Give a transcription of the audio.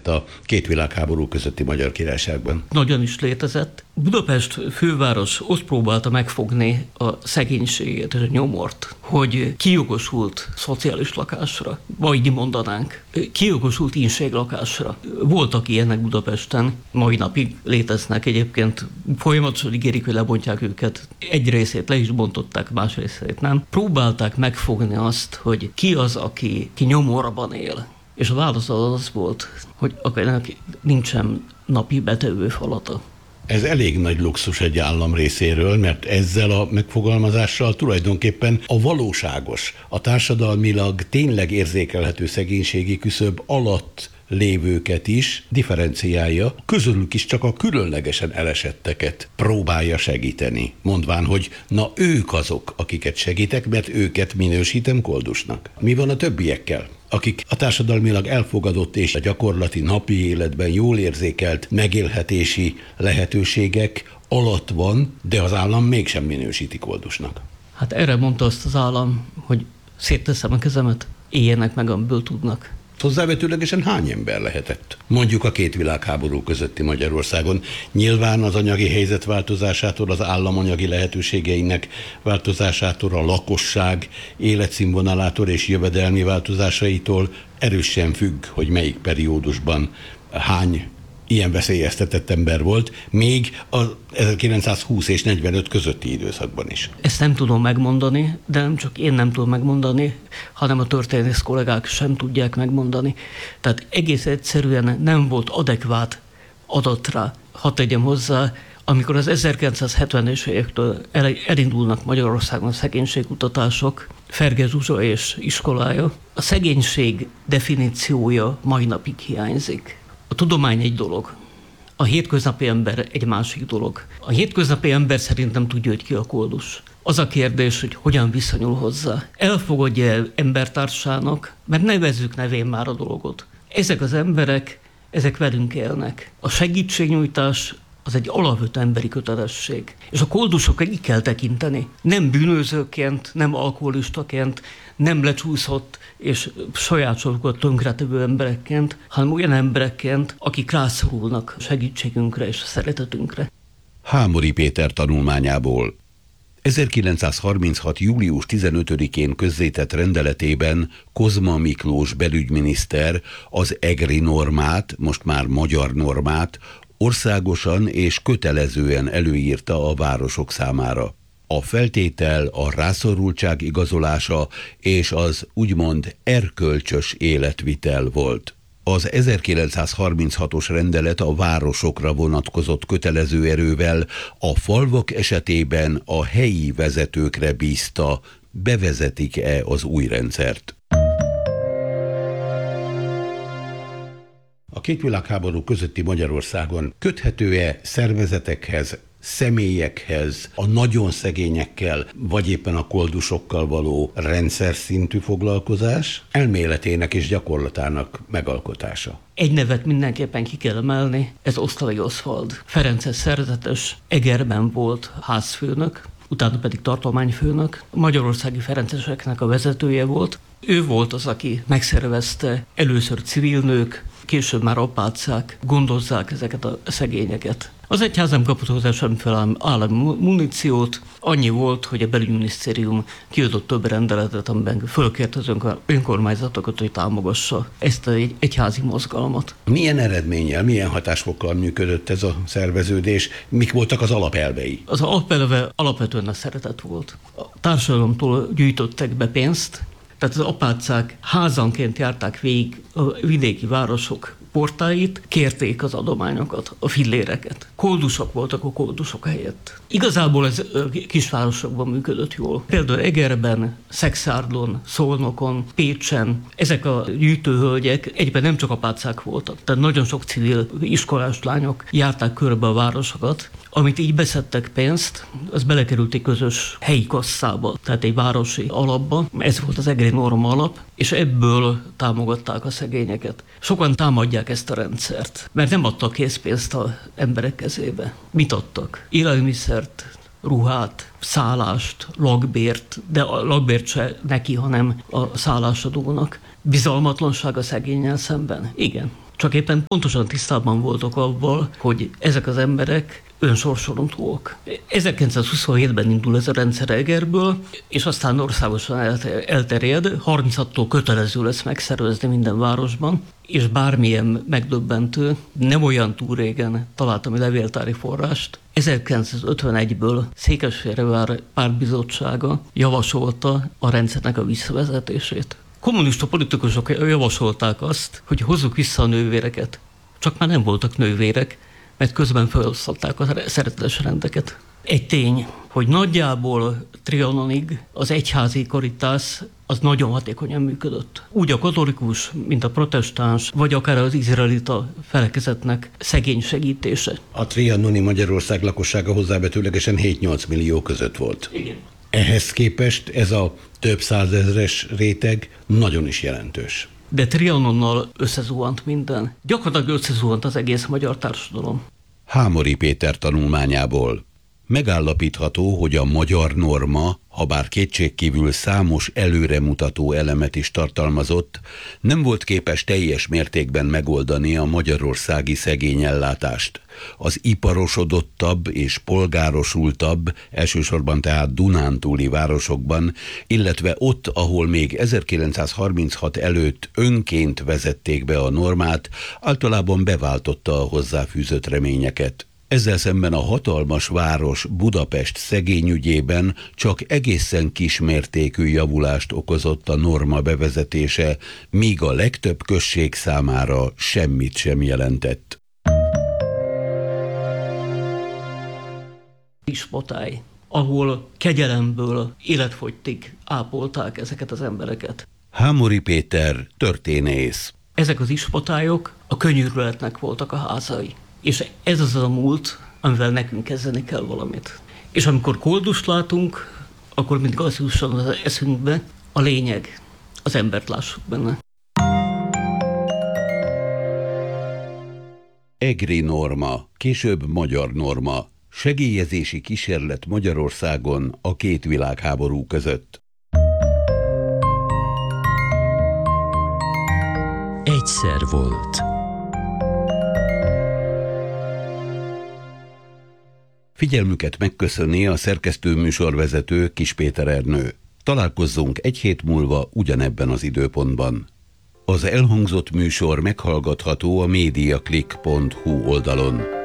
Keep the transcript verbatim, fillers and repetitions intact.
létezett a két világháború közötti Magyar Királyságban? Nagyon is létezett. Budapest főváros ott próbálta megfogni a szegénységet és a nyomort, hogy kijogosult szociális lakásra, vagy mondanánk, kijogosult ínséglakásra. Voltak ilyenek Budapesten, mai napig léteznek egyébként, folyamatosan ígérik, hogy lebontják őket. Egy részét le is bontották, más részét nem. Próbálták megfogni azt, hogy ki az, aki ki nyomorban él. És a válasz az volt, hogy akinek nincsen napi betevő falata. Ez elég nagy luxus egy állam részéről, mert ezzel a megfogalmazással tulajdonképpen a valóságos, a társadalmilag tényleg érzékelhető szegénységi küszöb alatt lévőket is differenciálja, közülük is csak a különlegesen elesetteket próbálja segíteni, mondván, hogy na ők azok, akiket segítek, mert őket minősítem koldusnak. Mi van a többiekkel, akik a társadalmilag elfogadott és a gyakorlati napi életben jól érzékelt megélhetési lehetőségek alatt van, de az állam mégsem minősíti koldusnak? Hát erre mondta azt az állam, hogy szétteszem a kezemet, éljenek meg, amiből tudnak. Hozzávetőlegesen hány ember lehetett? Mondjuk a két világháború közötti Magyarországon. Nyilván az anyagi helyzet változásától, az állam anyagi lehetőségeinek változásától, a lakosság életszínvonalától és jövedelmi változásaitól erősen függ, hogy melyik periódusban hány ilyen veszélyeztetett ember volt, még az ezerkilencszázhúsz és negyvenöt közötti időszakban is. Ezt nem tudom megmondani, de nem csak én nem tudom megmondani, hanem a történész kollégák sem tudják megmondani. Tehát egész egyszerűen nem volt adekvát adat rá. Hadd tegyem hozzá, amikor az ezerkilencszázhetvenes évektől elindulnak Magyarországon szegénységkutatások, Ferge Zsuzsa és iskolája, a szegénység definíciója mai napig hiányzik. A tudomány egy dolog, a hétköznapi ember egy másik dolog. A hétköznapi ember szerintem tudja, hogy ki a koldus. Az a kérdés, hogy hogyan viszonyul hozzá. Elfogadja embertársának, mert nevezzük nevén már a dolgot. Ezek az emberek, ezek velünk élnek. A segítségnyújtás az egy alapvető emberi kötelesség. És a koldusokra így kell tekinteni. Nem bűnözőként, nem alkoholistaként, nem lecsúszott és saját sorukat tönkretevő emberekként, hanem olyan emberekként, akik rászorulnak a segítségünkre és a szeretetünkre. Hámori Péter tanulmányából. ezerkilencszázharminchat. július tizenötödikén közzétett rendeletében Kozma Miklós belügyminiszter az egri normát, most már magyar normát, országosan és kötelezően előírta a városok számára. A feltétel a rászorultság igazolása és az úgymond erkölcsös életvitel volt. Az ezerkilencszázharminchatos rendelet a városokra vonatkozott kötelező erővel, a falvak esetében a helyi vezetőkre bízta, bevezetik-e az új rendszert. A két világháború közötti Magyarországon köthető-e szervezetekhez, személyekhez, a nagyon szegényekkel, vagy éppen a koldusokkal való rendszer szintű foglalkozás, elméletének és gyakorlatának megalkotása? Egy nevet mindenképpen ki kell emelni, ez Osztalai Oszvald. Ferences szerzetes, Egerben volt házfőnök, utána pedig tartományfőnök, magyarországi ferenceseknek a vezetője volt. Ő volt az, aki megszervezte először civil nők, később már apácák gondozzák ezeket a szegényeket. Az egyház nem kapott hozzá semmiféle állami muníciót, annyi volt, hogy a belügyminisztérium kiadott több rendeletet, amiben fölkérte az önkormányzatokat, hogy támogassa ezt egy egyházi mozgalmat. Milyen eredménnyel, milyen hatásfokkal működött ez a szerveződés? Mik voltak az alapelvei? Az alapelve alapvetően a szeretet volt. A társadalomtól gyűjtöttek be pénzt, tehát az apácák házanként járták végig a vidéki városok portáit, kérték az adományokat, a filléreket. Koldusok voltak a koldusok helyett. Igazából ez kisvárosokban működött jól. Például Egerben, Szekszárdon, Szolnokon, Pécsen, ezek a gyűjtőhölgyek egyben nem csak apácák voltak, tehát nagyon sok civil iskolás lányok járták körbe a városokat, amit így beszedtek pénzt, az belekerült egy közös helyi kasszába, tehát egy városi alapba. Ez volt az egri norma alap, és ebből támogatták a szegényeket. Sokan támadják ezt a rendszert, mert nem adtak készpénzt az emberek kezébe. Mit adtak? Élelmiszert, ruhát, szállást, lakbért, de a lakbért se neki, hanem a szállásadónak. Bizalmatlanság a szegénnyel szemben? Igen. Csak éppen pontosan tisztában voltak abban, hogy ezek az emberek önsorsolontóak. ezerkilencszázhuszonhétben indul ez a rendszer Egerből, és aztán országosan elterjed, harmincattól kötelező lesz megszervezni minden városban, és bármilyen megdöbbentő, nem olyan túl régen találtam egy levéltári forrást, ezerkilencszázötvenegyből Székesfehérvár pártbizottsága javasolta a rendszernek a visszavezetését. Kommunista politikusok javasolták azt, hogy hozzuk vissza a nővéreket. Csak már nem voltak nővérek, mert közben felosztották a szeretetes rendeket. Egy tény, hogy nagyjából Trianonig az egyházi karitász az nagyon hatékonyan működött. Úgy a katolikus, mint a protestáns, vagy akár az izraelita felekezetnek szegény segítése. A trianoni Magyarország lakossága hozzávetőlegesen hét-nyolc millió között volt. Igen. Ehhez képest ez a több százezres réteg nagyon is jelentős. De Trianonnal összezuhant minden. Gyakorlatilag összezuhant az egész magyar társadalom. Hámori Péter tanulmányából megállapítható, hogy a magyar norma, habár kétségkívül számos előremutató elemet is tartalmazott, nem volt képes teljes mértékben megoldani a magyarországi szegényellátást. Az iparosodottabb és polgárosultabb, elsősorban tehát dunántúli városokban, illetve ott, ahol még ezerkilencszázharminchat előtt önként vezették be a normát, általában beváltotta a hozzáfűzött reményeket. Ezzel szemben a hatalmas város Budapest szegényügyében csak egészen kismértékű javulást okozott a norma bevezetése, míg a legtöbb község számára semmit sem jelentett. Ispotály, ahol kegyelemből életfogytig ápolták ezeket az embereket. Hámori Péter történész. Ezek az ispotályok a könyörületnek voltak a házai. És ez az a múlt, amivel nekünk kezdeni kell valamit. És amikor koldust látunk, akkor mindig az jusson az eszünkbe, a lényeg, az embert lássuk benne. Egri norma, később magyar norma, segélyezési kísérlet Magyarországon a két világháború között. Egyszer volt. Figyelmüket megköszöni a szerkesztő műsorvezető Kis Péter Ernő. Találkozzunk egy hét múlva ugyanebben az időpontban. Az elhangzott műsor meghallgatható a mediaclick pont hu oldalon.